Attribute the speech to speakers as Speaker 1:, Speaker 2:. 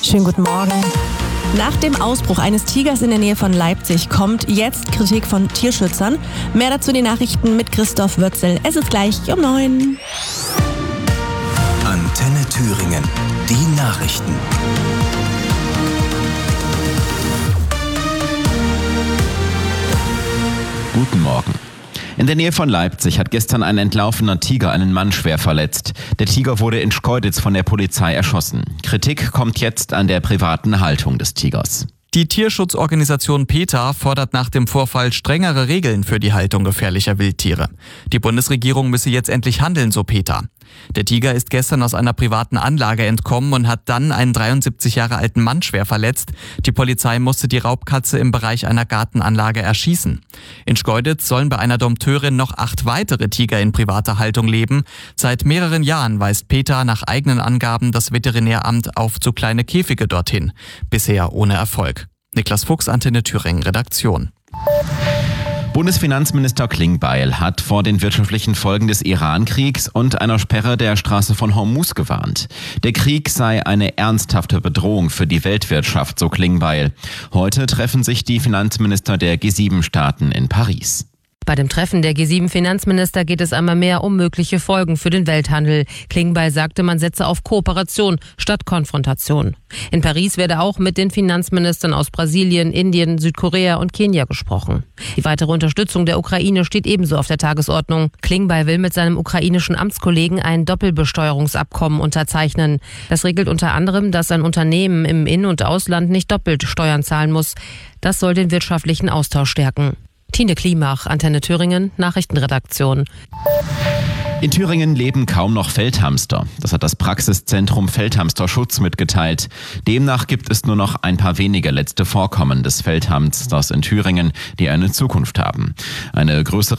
Speaker 1: Schönen guten Morgen. Nach dem Ausbruch eines Tigers in der Nähe von Leipzig kommt jetzt Kritik von Tierschützern. Mehr dazu in den Nachrichten mit Christoph Wötzel. Es ist gleich um 9.
Speaker 2: Antenne Thüringen, die Nachrichten.
Speaker 3: Guten Morgen. In der Nähe von Leipzig hat gestern ein entlaufener Tiger einen Mann schwer verletzt. Der Tiger wurde in Schkeuditz von der Polizei erschossen. Kritik kommt jetzt an der privaten Haltung des Tigers.
Speaker 4: Die Tierschutzorganisation PETA fordert nach dem Vorfall strengere Regeln für die Haltung gefährlicher Wildtiere. Die Bundesregierung müsse jetzt endlich handeln, so PETA. Der Tiger ist gestern aus einer privaten Anlage entkommen und hat dann einen 73 Jahre alten Mann schwer verletzt. Die Polizei musste die Raubkatze im Bereich einer Gartenanlage erschießen. In Schkeuditz sollen bei einer Dompteurin noch 8 weitere Tiger in privater Haltung leben. Seit mehreren Jahren weist PETA nach eigenen Angaben das Veterinäramt auf zu kleine Käfige dorthin. Bisher ohne Erfolg. Niklas Fuchs, Antenne Thüringen, Redaktion.
Speaker 3: Bundesfinanzminister Klingbeil hat vor den wirtschaftlichen Folgen des Iran-Kriegs und einer Sperre der Straße von Hormuz gewarnt. Der Krieg sei eine ernsthafte Bedrohung für die Weltwirtschaft, so Klingbeil. Heute treffen sich die Finanzminister der G7-Staaten in Paris.
Speaker 5: Bei dem Treffen der G7-Finanzminister geht es einmal mehr um mögliche Folgen für den Welthandel. Klingbeil sagte, man setze auf Kooperation statt Konfrontation. In Paris werde auch mit den Finanzministern aus Brasilien, Indien, Südkorea und Kenia gesprochen. Die weitere Unterstützung der Ukraine steht ebenso auf der Tagesordnung. Klingbeil will mit seinem ukrainischen Amtskollegen ein Doppelbesteuerungsabkommen unterzeichnen. Das regelt unter anderem, dass ein Unternehmen im In- und Ausland nicht doppelt Steuern zahlen muss. Das soll den wirtschaftlichen Austausch stärken. Tine Klimach, Antenne Thüringen, Nachrichtenredaktion.
Speaker 3: In Thüringen leben kaum noch Feldhamster. Das hat das Praxiszentrum Feldhamsterschutz mitgeteilt. Demnach gibt es nur noch ein paar wenige letzte Vorkommen des Feldhamsters in Thüringen, die eine Zukunft haben. Eine größere